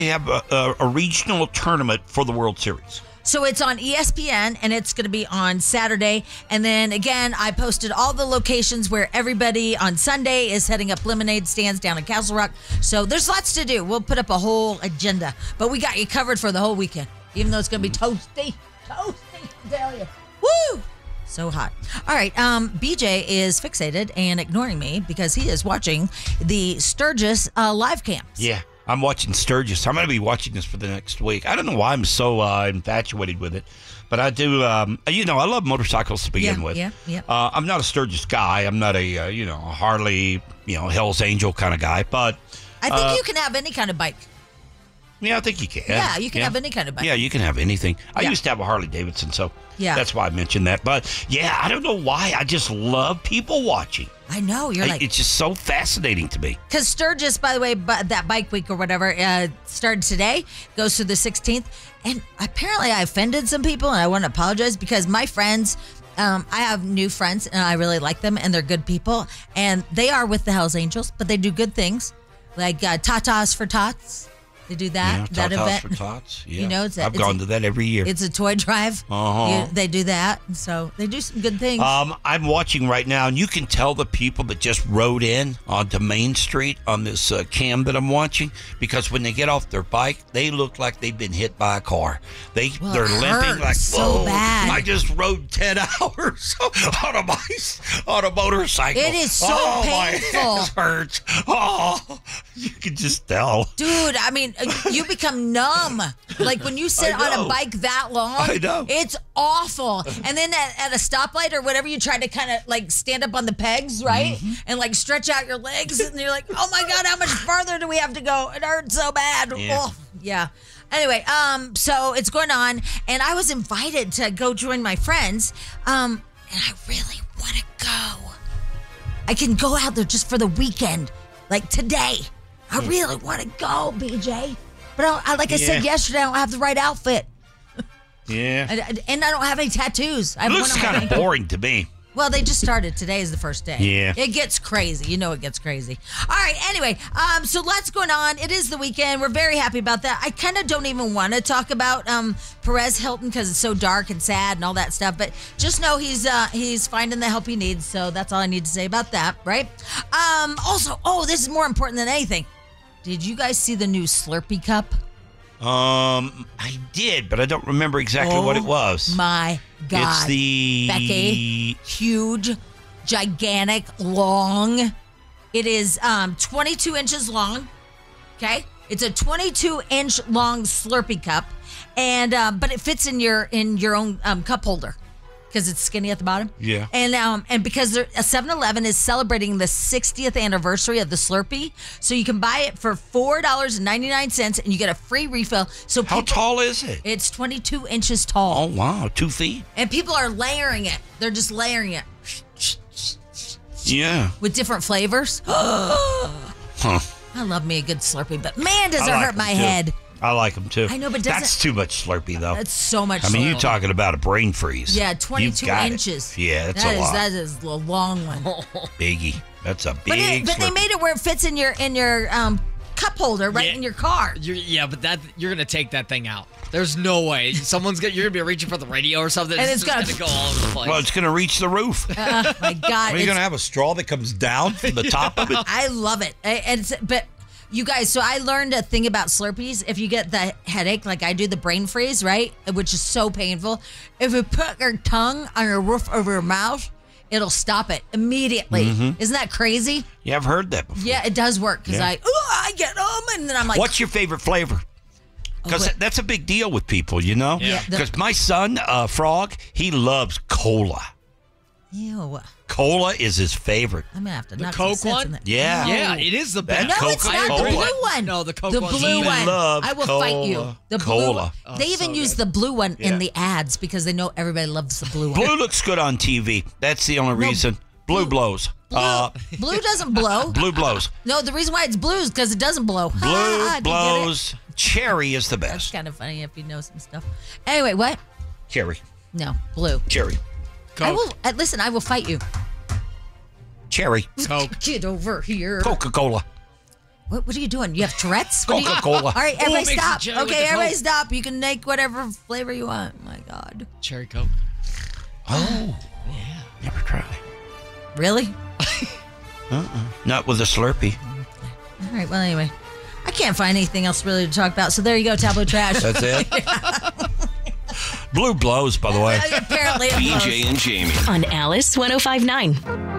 They have a regional tournament for the World Series. So it's on ESPN, and it's going to be on Saturday. And then, again, I posted all the locations where everybody on Sunday is setting up lemonade stands down in Castle Rock. So there's lots to do. We'll put up a whole agenda. But we got you covered for the whole weekend, even though it's going to be toasty. Toasty, I tell you. Woo! So hot. All right. BJ is fixated and ignoring me because he is watching the Sturgis live camps. Yeah. I'm watching Sturgis. I'm going to be watching this for the next week. I don't know why I'm so infatuated with it, but I do. I love motorcycles to begin with. Yeah. I'm not a Sturgis guy. I'm not a Harley, Hell's Angel kind of guy. But I think you can have any kind of bike. Yeah, I think you can. Yeah, you can have any kind of bike. Yeah, you can have anything. I used to have a Harley Davidson, so that's why I mentioned that. But yeah, I don't know why. I just love people watching. I know. It's just so fascinating to me. Because Sturgis, by the way, that bike week or whatever started today, goes through the 16th. And apparently I offended some people, and I want to apologize because my friends, I have new friends, and I really like them, and they're good people. And they are with the Hells Angels, but they do good things, like Tatas for Tots. They do that event. For Tots. Yeah. I've gone to that every year. It's a toy drive. They do that. So they do some good things. I'm watching right now, and you can tell the people that just rode in onto Main Street on this cam that I'm watching, because when they get off their bike, they look like they've been hit by a car. They're limping like, so bad. I just rode 10 hours on a motorcycle. It is so painful. My ass hurts. Oh, you can just tell. Dude, I mean, you become numb. Like when you sit on a bike that long, I know. It's awful. And then at a stoplight or whatever, you try to kind of like stand up on the pegs, right? Mm-hmm. And like stretch out your legs. And you're like, oh my God, how much farther do we have to go? It hurts so bad. Yeah. Oh, yeah. Anyway, so it's going on. And I was invited to go join my friends. And I really want to go. I can go out there just for the weekend, like today. I really want to go, BJ. But I said yesterday, I don't have the right outfit. Yeah. And I don't have any tattoos. It looks kind of boring to me. Well, they just started. Today is the first day. Yeah. It gets crazy. It gets crazy. All right. Anyway, so lots going on. It is the weekend. We're very happy about that. I kind of don't even want to talk about Perez Hilton because it's so dark and sad and all that stuff. But just know he's finding the help he needs. So that's all I need to say about that, right? Also, this is more important than anything. Did you guys see the new Slurpee cup? I did, but I don't remember exactly what it was. My God. It's the... Becky, huge, gigantic, long. It is 22 inches long, okay? It's a 22-inch long Slurpee cup, and but it fits in your own cup holder because it's skinny at the bottom. Yeah. And because 7-Eleven is celebrating the 60th anniversary of the Slurpee, so you can buy it for $4.99 and you get a free refill. So how tall is it? It's 22 inches tall. Oh, wow. 2 feet. And people are layering it. They're just layering it. Yeah. With different flavors. Huh. I love me a good Slurpee, but man, does it hurt my head. I like them too. I know, but that's too much Slurpee, though. That's so much. I mean, you're talking about a brain freeze. Yeah, 22 inches. Yeah, that's a lot. That is a long one. Biggie. That's a big. But they made it where it fits in your cup holder right in your car. But you're gonna take that thing out. There's no way you're gonna be reaching for the radio or something, and it's gonna go all over the place. Well, it's gonna reach the roof. Oh my God! Are you gonna have a straw that comes down from the top of it? I love it, but. You guys, so I learned a thing about Slurpees. If you get the headache, like I do, the brain freeze, right? Which is so painful. If you put your tongue on your roof of your mouth, it'll stop it immediately. Mm-hmm. Isn't that crazy? Yeah, I've heard that before. Yeah, it does work because I get and then I'm like. What's your favorite flavor? Because that's a big deal with people, Yeah. Because my son, Frog, he loves cola. Ew. Cola is his favorite. I'm gonna have to the knock Coke some sense one. in that. Yeah, yeah, it is the best. No, it's not the blue one. No, the Coke the one's blue the one. Love I will cola. fight you. The Cola. Blue. They even use the blue one in the ads because they know everybody loves the blue one. Blue looks good on TV. That's the only reason. Blue blows. Blue doesn't blow. Blue blows. No, the reason why it's blue is because it doesn't blow. Blue blows. Cherry is the best. That's kind of funny if you know some stuff. Anyway, what? Cherry. No, blue. Cherry. Coke. I will listen. I will fight you. Cherry. Coke. Get over here. Coca-Cola. What are you doing? You have Tourette's? What are you- Coca-Cola. All right, everybody mix it stop. cherry with Okay, the everybody Coke. stop. You can make whatever flavor you want. Oh, my God. Cherry Coke. Oh. Yeah. Never tried. Really? Not with a Slurpee. All right, well, anyway. I can't find anything else really to talk about, so there you go, tabloid trash. That's it. Blue blows, by the way. Apparently it blows. BJ and Jamie. On Alice 1059.